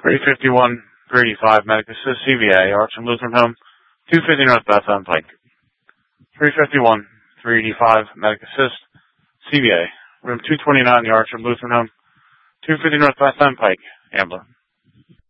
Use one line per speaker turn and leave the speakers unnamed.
351, 385, Medic Assist, CVA, Archer Lutheran Home, 250 North Beth Island Pike. 351, 385, Medic Assist, CVA, room 229, the Archer Lutheran Home, 250 North Beth Island Pike, Ambler.